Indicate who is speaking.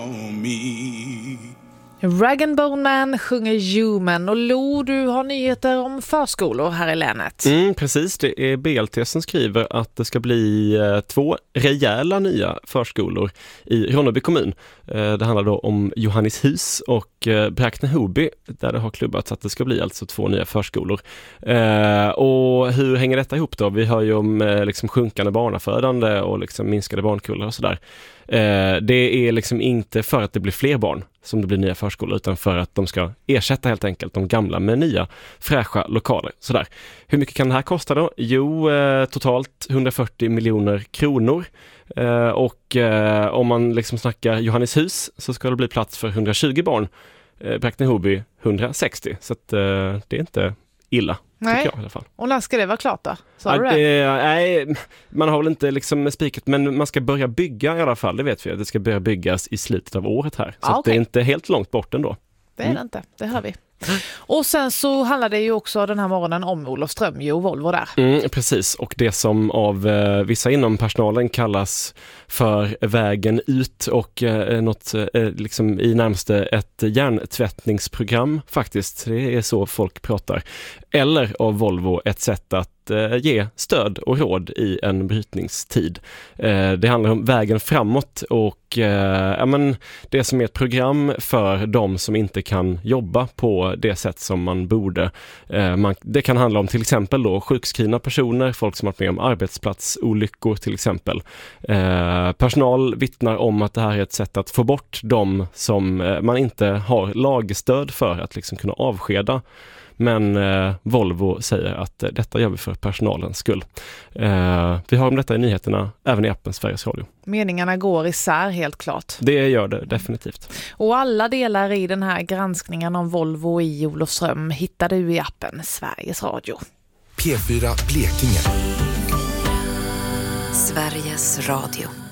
Speaker 1: Rag & Bone Man sjunger Human. Och Lo, du har nyheter om förskolor här i länet.
Speaker 2: Precis, det är BLT som skriver att det ska bli 2 rejäla nya förskolor i Ronneby kommun. Det handlar då om Johannishus och Bräkne-Hoby, där det har klubbats att det ska bli alltså 2 nya förskolor. Och hur hänger detta ihop då? Vi hör ju om liksom sjunkande barnafödande och liksom minskade barnkullar och sådär. Det är liksom inte för att det blir fler barn som det blir nya förskolor, utan för att de ska ersätta helt enkelt de gamla med nya fräscha lokaler. Sådär. Hur mycket kan det här kosta då? Jo, totalt 140 miljoner kronor. Och om man liksom snackar Johannishus så ska det bli plats för 120 barn. Bräkne-Hoby 160. Så att, det är inte illa.
Speaker 1: Nej,
Speaker 2: jag, i alla fall.
Speaker 1: Och när ska det vara klart då?
Speaker 2: Nej, man har väl inte liksom spikat, men man ska börja bygga i alla fall, det vet vi. Det ska börja byggas i slutet av året här. Så att det är inte helt långt bort ändå.
Speaker 1: Det är det inte, det hör vi. Och sen så handlar det ju också den här morgonen om Olofström och Volvo där.
Speaker 2: Precis, och det som av vissa inom personalen kallas för vägen ut och något liksom i närmaste ett hjärntvättningsprogram faktiskt. Det är så folk pratar. Eller av Volvo ett sätt att ge stöd och råd i en brytningstid. Det handlar om vägen framåt och det som är ett program för de som inte kan jobba på det sätt som man borde. Det kan handla om till exempel då sjukskrivna personer, folk som har varit med om arbetsplatsolyckor till exempel. Personal vittnar om att det här är ett sätt att få bort de som man inte har lagstöd för att liksom kunna avskeda. Men Volvo säger att detta gör vi för personalens skull. Vi har om detta i nyheterna, även i appen Sveriges Radio.
Speaker 1: Meningarna går isär helt klart.
Speaker 2: Det gör det definitivt.
Speaker 1: Och alla delar i den här granskningen om Volvo i Olofström hittar du i appen Sveriges Radio.
Speaker 3: P4 Blekinge.
Speaker 4: Sveriges Radio.